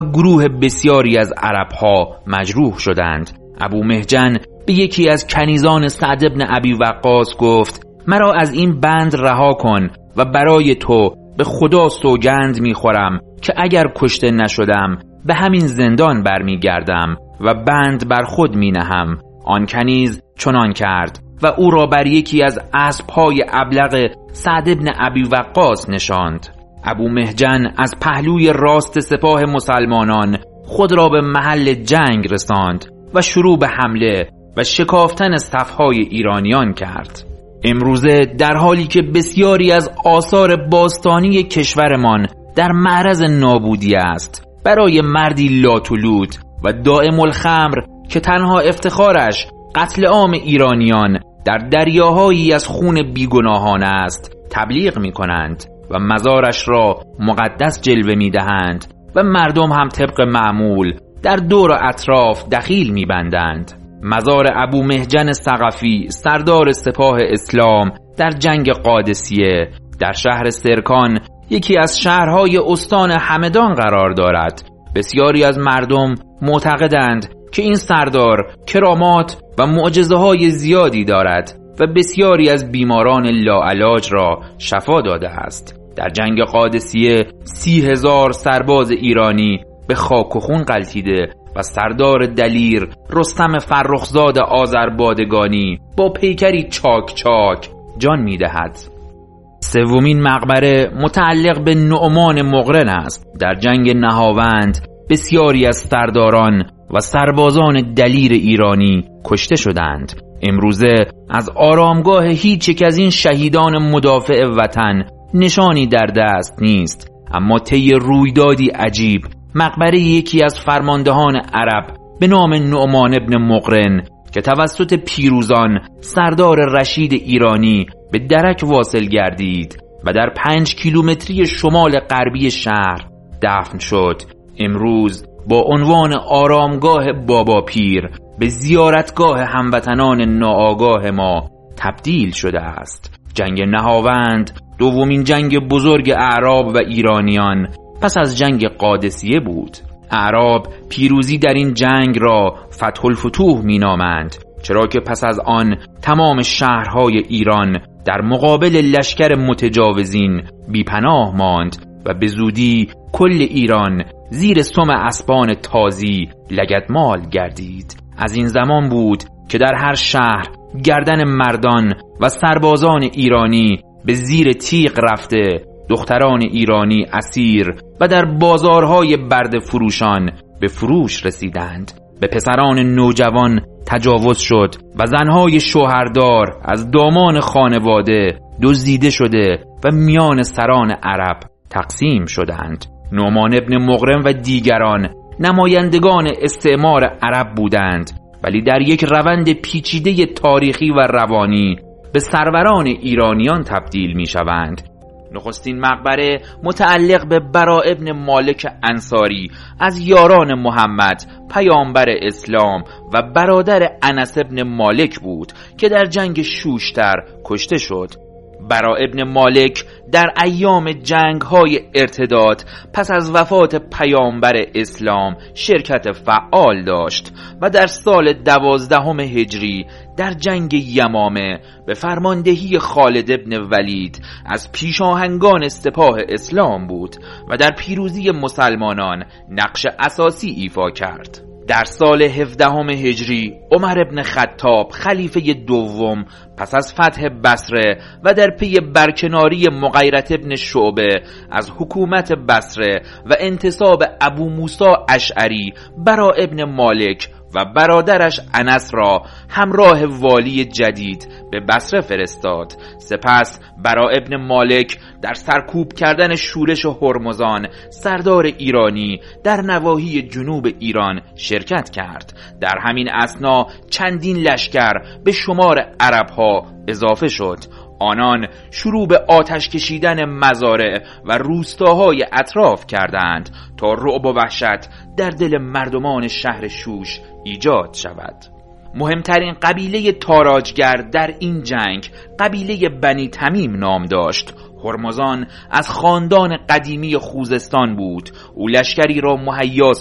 گروه بسیاری از عرب‌ها مجروح شدند. ابو محجن به یکی از کنیزان سعد بن ابی وقاص گفت: مرا از این بند رها کن و برای تو به خدا سوگند میخورم که اگر کشته نشدم به همین زندان برمیگردم و بند بر خود مینهم. آن کنیز چنان کرد و او را بر یکی از اسب‌های ابلق سعد بن ابی وقاص نشاند. ابو محجن از پهلوی راست سپاه مسلمانان خود را به محل جنگ رساند و شروع به حمله و شکافتن صفهای ایرانیان کرد. امروزه در حالی که بسیاری از آثار باستانی کشورمان در معرض نابودی است، برای مردی لاتولود و دائم الخمر که تنها افتخارش قتل عام ایرانیان در دریاهایی از خون بیگناهان است تبلیغ می کنند و مزارش را مقدس جلوه می دهند و مردم هم طبق معمول در دور و اطراف دخیل می بندند. مزار ابو محجن ثقفی سردار سپاه اسلام در جنگ قادسیه در شهر سرکان، یکی از شهرهای استان همدان قرار دارد. بسیاری از مردم معتقدند که این سردار کرامات و معجزه‌های زیادی دارد و بسیاری از بیماران لاعلاج را شفا داده است. در جنگ قادسیه 30,000 سرباز ایرانی به خاک و خون غلتیده و سردار دلیر رستم فرخزاد آذربادگانی با پیکری چاک چاک جان می‌دهد. سومین مقبره متعلق به نعمان مقرن است. در جنگ نهاوند بسیاری از سرداران و سربازان دلیر ایرانی کشته شدند. امروزه از آرامگاه هیچ یک از این شهیدان مدافع وطن نشانی در دست نیست، اما طی رویدادی عجیب مقبره یکی از فرماندهان عرب به نام نعمان ابن مقرن که توسط پیروزان سردار رشید ایرانی به درک واصل گردید و در 5 کیلومتری شمال غربی شهر دفن شد، امروز با عنوان آرامگاه بابا پیر به زیارتگاه هموطنان ناآگاه ما تبدیل شده است. جنگ نهاوند دومین جنگ بزرگ اعراب و ایرانیان پس از جنگ قادسیه بود. اعراب پیروزی در این جنگ را فتح الفتوح می نامند، چرا که پس از آن تمام شهرهای ایران در مقابل لشکر متجاوزین بیپناه ماند و به زودی کل ایران زیر سم اسبان تازی لگدمال گردید. از این زمان بود که در هر شهر گردن مردان و سربازان ایرانی به زیر تیغ رفته، دختران ایرانی اسیر و در بازارهای برده فروشان به فروش رسیدند. به پسران نوجوان تجاوز شد و زنهای شوهردار از دامان خانواده دزدیده شده و میان سران عرب تقسیم شدند. نعمان ابن مقرن و دیگران نمایندگان استعمار عرب بودند، ولی در یک روند پیچیده تاریخی و روانی به سروران ایرانیان تبدیل می شوند. نخستین مقبره متعلق به برا ابن مالک انصاری از یاران محمد پیامبر اسلام و برادر انس ابن مالک بود که در جنگ شوشتر کشته شد. برا ابن مالک در ایام جنگ‌های ارتداد پس از وفات پیامبر اسلام شرکت فعال داشت و در سال 12 هجری در جنگ یمامه به فرماندهی خالد ابن ولید از پیشاهنگان سپاه اسلام بود و در پیروزی مسلمانان نقش اساسی ایفا کرد. در سال 17 هجری عمر ابن خطاب خلیفه دوم پس از فتح بصره و در پی برکناری مغیرة ابن شعبه از حکومت بصره و انتصاب ابو موسی اشعری برا ابن مالک و برادرش انس را همراه والی جدید به بصره فرستاد. سپس برا ابن مالک در سرکوب کردن شورش هرمزان سردار ایرانی در نواحی جنوب ایران شرکت کرد. در همین اثنا چندین لشکر به شمار عربها اضافه شد. آنان شروع به آتش کشیدن مزارع و روستاهای اطراف کردند تا رعب و وحشت در دل مردمان شهر شوش ایجاد شود. مهمترین قبیله تاراجگر در این جنگ قبیله بنی تمیم نام داشت. هرمزان از خاندان قدیمی خوزستان بود. او لشکری را مهیا